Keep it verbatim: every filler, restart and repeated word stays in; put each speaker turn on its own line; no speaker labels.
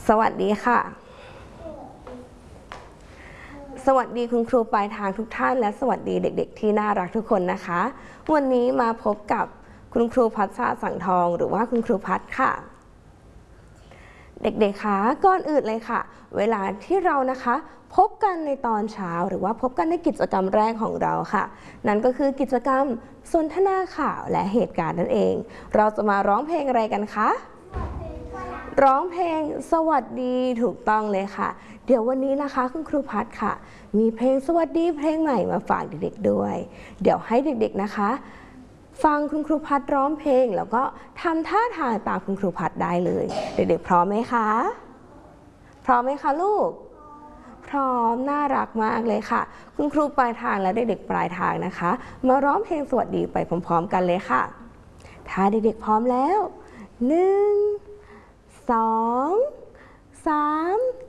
สวัสดีค่ะสวัสดีคุณครูปลายทางทุกท่านและสวัสดีเด็กๆที่น่ารักทุกคนนะคะวันนี้มาพบกับคุณครูพัชชาสังทองหรือว่าคุณครูพัชค่ะเด็กๆคะก่อนอื่นเลยค่ะเวลาที่เรานะคะพบกันในตอนเช้าหรือว่าพบกันในกิจกรรมแรกของเราค่ะนั่นก็คือกิจกรรมสนทนาข่าวและเหตุการณ์นั่นเองเราจะมาร้องเพลงอะไรกันคะร้องเพลงสวัสดีถูกต้องเลยค่ะเดี๋ยววันนี้นะคะคุณครูพัชค่ะมีเพลงสวัสดีเพลงใหม่มาฝากเด็กๆด้วยเดี๋ยวให้เด็กๆนะคะฟังคุณครูพัชร้องเพลงแล้วก็ทำท่าทางตามคุณครูพัชได้เลยเด็กๆพร้อมไหมคะพร้อมไหมคะลูกพร้อมน่ารักมากเลยค่ะคุณครูปลายทางและเด็กๆปลายทางนะคะมาร้องเพลงสวัสดีไปพร้อมๆกันเลยค่ะถ้าเด็กๆพร้อมแล้วหนึ่งสองสาม